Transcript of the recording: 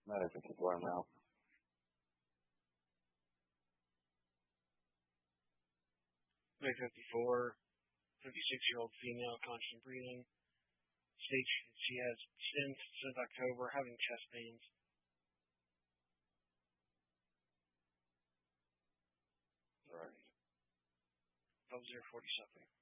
Not if it's warm now. May 54, 56-year-old female, constant breathing. States she has since October having chest pains. Right. 0047.